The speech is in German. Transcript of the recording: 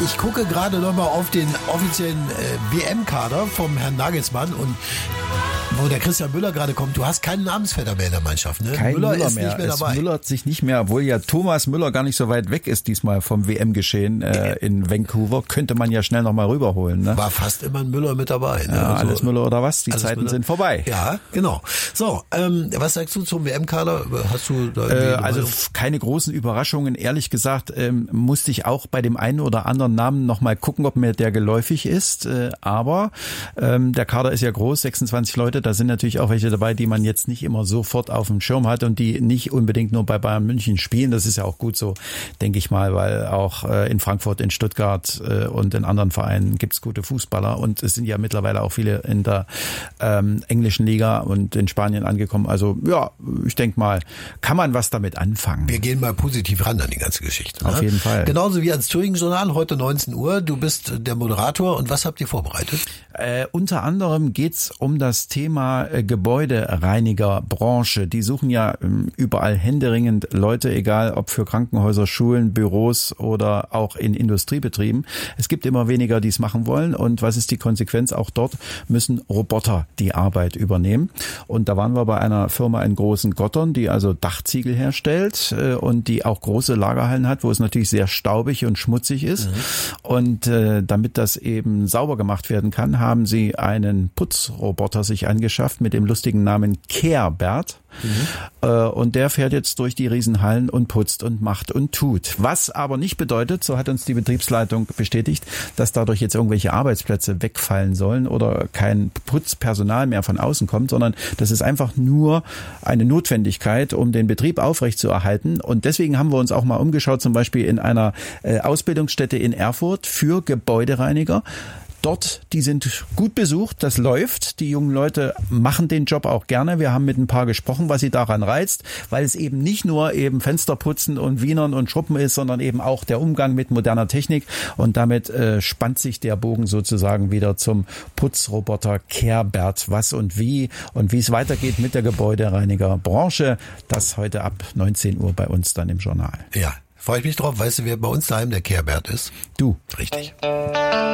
Ich gucke gerade nochmal auf den offiziellen WM-Kader vom Herrn Nagelsmann und wo der Christian Müller gerade kommt, du hast keinen Namensvetter mehr in der Mannschaft, ne? Kein Müller ist mehr. nicht mehr dabei. Es müllert sich nicht mehr, obwohl ja Thomas Müller gar nicht so weit weg ist diesmal vom WM-Geschehen in Vancouver. Könnte man ja schnell nochmal rüberholen. Ne? War fast immer ein Müller mit dabei. Ne? Ja, alles Müller oder was? Die Zeiten Müller. sind vorbei. Ja, genau. So, was sagst du zum WM-Kader? Hast du da also keine großen Überraschungen. Ehrlich gesagt musste ich auch bei dem einen oder anderen Namen nochmal gucken, ob mir der geläufig ist. Aber der Kader ist ja groß, 26 Leute. Da sind natürlich auch welche dabei, die man jetzt nicht immer sofort auf dem Schirm hat und die nicht unbedingt nur bei Bayern München spielen. Das ist ja auch gut so, denke ich mal, weil auch in Frankfurt, in Stuttgart und in anderen Vereinen gibt's gute Fußballer und es sind ja mittlerweile auch viele in der englischen Liga und in Spanien angekommen. Also ja, ich denke mal, kann man was damit anfangen. Wir gehen mal positiv ran an die ganze Geschichte. Auf jeden Fall. Genauso wie ans Thüringen-Journal, heute 19 Uhr. Du bist der Moderator und was habt ihr vorbereitet? Unter anderem geht's um das Thema Gebäudereinigerbranche. Die suchen ja überall händeringend Leute, egal ob für Krankenhäuser, Schulen, Büros oder auch in Industriebetrieben. Es gibt immer weniger, die es machen wollen. Und was ist die Konsequenz? Auch dort müssen Roboter die Arbeit übernehmen. Und da waren wir bei einer Firma in Großen-Gottern, die also Dachziegel herstellt und die auch große Lagerhallen hat, wo es natürlich sehr staubig und schmutzig ist. Und damit das eben sauber gemacht werden kann, haben sie einen Putzroboter sich angeschafft mit dem lustigen Namen Care-Bert. Und der fährt jetzt durch die Riesenhallen und putzt und macht und tut. Was aber nicht bedeutet, so hat uns die Betriebsleitung bestätigt, dass dadurch jetzt irgendwelche Arbeitsplätze wegfallen sollen oder kein Putzpersonal mehr von außen kommt, sondern das ist einfach nur eine Notwendigkeit, um den Betrieb aufrechtzuerhalten. Und deswegen haben wir uns auch mal umgeschaut, zum Beispiel in einer Ausbildungsstätte in Erfurt für Gebäudereiniger. Dort, die sind gut besucht, das läuft. Die jungen Leute machen den Job auch gerne. Wir haben mit ein paar gesprochen, was sie daran reizt, weil es eben nicht nur eben Fensterputzen und Wienern und Schruppen ist, sondern eben auch der Umgang mit moderner Technik. Und damit spannt sich der Bogen sozusagen wieder zum Putzroboter Care-Bert. Was und wie es weitergeht mit der Gebäudereinigerbranche, das heute ab 19 Uhr bei uns dann im Journal. Ja, freue ich mich drauf. Weißt du, wer bei uns daheim der Care-Bert ist? Du. Richtig.